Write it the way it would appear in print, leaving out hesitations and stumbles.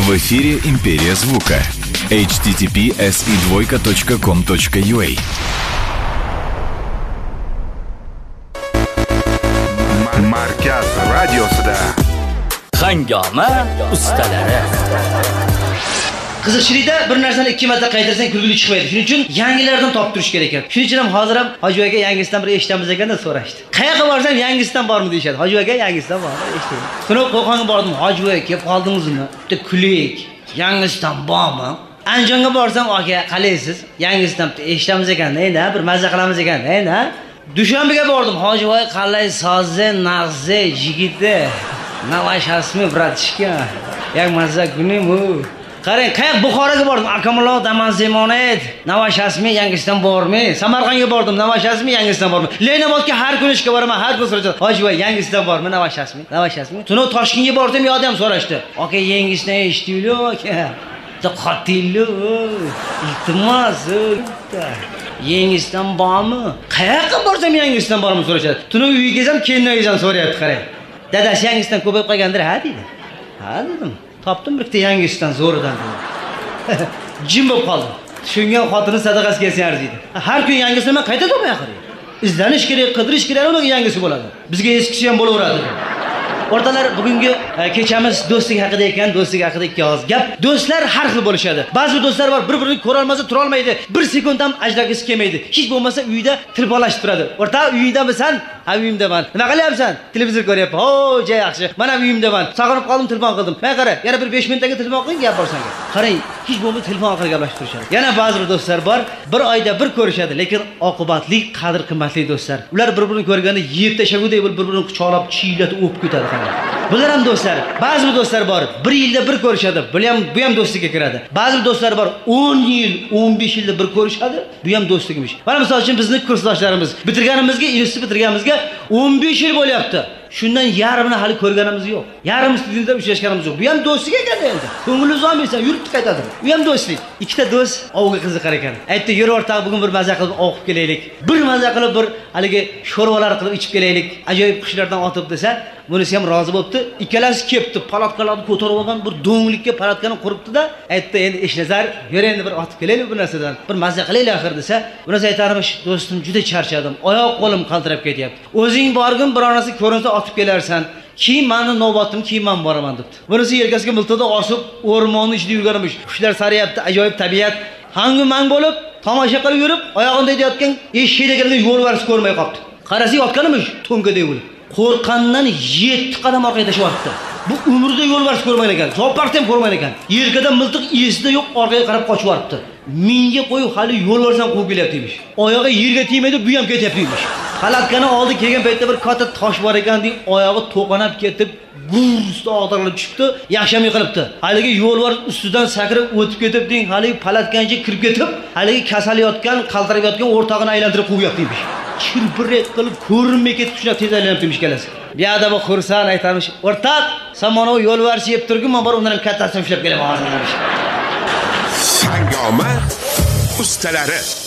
В эфире «Империя звука». https://com.ua. Markaz radiosida Hangoma ustalari. Qiziqchilikda bir narsani ikki marta qaytarsang kulgili chiqmaydi. Shuning uchun yangilardan topib turish kerak ekan. Shuning uchun ham hozir ham Hoji aka yangisidan bir eshitamiz ekanda so'rashdi. Qayerga borsam yangisidan bormi deyshadi. Hoji aka yangisidan bormi eshitdim. So'ng Qo'qonga bordim. Hoji aka kelib qoldingizmi? Bitta kulik. Yangisidan bormi? Andijonga borsam aka qalaysiz? Yangisidan eshitamiz ekanda. Endi bir mazza qilamiz ekanda. Endi Dushanbaga bordim. Hoji aka qalay sozze, nag'ze, yigiti. Navashasmi bratishka. Yak mazza kunimu. Qarang, qayoq Buxoroga bordim. Akamalo Damanzemonet, Navashasmi yangisidan bormi? Samarqandga bordim. Navashasmi yangisidan bormi? Leninobodga har kun ishga boraman. Har kun so'rashadi. Hoji voy yangisidan bormi? Navashasmi? Navashasmi? Tuni Toshkentga bordim, yo'da ham so'rashdi. Aka yangisidan eshitdinglar aka. Qatillo. Iltimos. Yangisidan bormi? Qayoqqa borsam yangisidan bormi so'rashadi. Tuni uyga kelsam, kelinoyizam so'rayapti, qarang. Dadasi yangisidan ko'payib qolgandir, ha dedi. Ha dedim. Topdim bitta yangisidan zo'ridan. Jim bo'lib qoldim. Tushungan xotini sadaqasi kelsa arziydi. Har kun yangisini men qayta topay axir. Izlanish kerak, qidirish kerak, uning yangisi bo'ladi. Bizga eskisi ham bo'laveradi. O'rtalar bugungi kechamiz do'stlik haqida ekan, do'stlik haqida ikki og'iz gap. Do'stlar har xil bo'lishadi. Ba'zi do'stlar bor, bir-birini ko'ra olmasa tura olmaydi. Bir sekund ham ajragisi kelmaydi. Hech bo'lmasa uyda tilbolashib turadi. O'rta uyingdamisan? Ha uyimdaman. Nima qilyapsan? Televizor ko'ryapman. O, juda yaxshi. Mana uyimdaman. Sog'inib qoldim, telefon qildim. Men qara, yana bir 5 minutga telefon qiling, gap borsan. Qarang, hech bo'lmasa telefon orqali gaplashib turishadi. Yana ba'zi do'stlar bor, bir oyda bir ko'rishadi, lekin oqibatli, qadr qimmatli do'stlar. Ular bir-birini ko'rganda yeb tashagudek bo'lib bir-birini quchoqlab, chiylatib o'pib ketadi. Bular ham do'stlar. Ba'zi do'stlar bor, 1 yilda bir ko'rishadi. Bu ham do'stlikka kiradi. Ba'zi do'stlar bor, 10 yil, 15 yilda bir ko'rishadi. Bu ham do'stlikmish. Mana misol uchun bizning kursdoshlarimiz bitirganimizga, institut bitirganimizga 15 yil bo'lyapti. Shundan yarmini hali ko'rganimiz yo'q. Yarmi studentda uchrashganimiz yo'q. Bu ham do'stlik ekan endi. Ko'nglingiz olmaysa yurib qaytadi. Bu ham do'stlik. Ikkita do'st ovga qiziqar ekan. Aytdi, "Yur o'rtoq, bugun bir maza qilib ovqib kelaylik. Bir maza qilib bir haligi sho'rvalar qilib ichib kelaylik. Ajoyib qushlardan otib" desa, bunisi ham rozi bo'libdi. Ikkalasi kelibdi, palatkalarni ko'tarib olgan bir do'nglikka palatkani quribdi-da, aytdi, "Endi Eshnazar, yur endi bir otib kelaylik bu narsadan. Bir maza qilaylik axir" desa, bunisi aytarmish, "Do'stim, juda charchadim. Oyoq qo'lim qaltirab ketyapti. O'zing borgin, bironasi ko'rinsa otib kelarsan. Keyin meni navbatim, keyin men boraman" debdi. Bunisi yelkasiga miltada osib, o'rmonni ichida yurganmish. Qushlar sariyapti, ajoyib tabiat. Hangu-mang bo'lib, tomosha qilib yurib, oyog'imda yotgan eshiklarga yo'lbars ko'rmay qoldi. Qarasi yotganimish, to'ngada bo'lib. Qo'rqqandan 7 qadam orqaga tashyapti. Bu umrida yo'lbars ko'rmagan ekan. Zopartim ko'rmagan ekan. Yelkada miltiq esida yo'q, orqaga qarab qochib yoribdi. Menga qo'yib hali yo'lbars ham quvib kelyapti demiş. Oyog'i yerga tegmaydi, bu ham ketyapti demiş. Palatkani oldi kelgan paytda bir katta tosh bor ekan deb oyog'i to'qanab ketib, gursta og'dirilib chiqdi, yaxshi yiqilibdi. Haligi yo'lbars ustidan sakrab o'tib ketib deng, haligi palatkanchi kirib ketib, haligi kasal yotgan, qaltirab yotgan o'rtog'ini aylantirib qo'yyapti demiş. Chirpirak qilib ko'rinmay ketib shunday tez aylanib demiş kelasi. Bu yerda bu xursand aytarmish, "O'rtoq, sen mana o yo'lbars yeb turgin, men bor undan ham kattasini ushlab kelaman" demiş. Hangoma ustalari.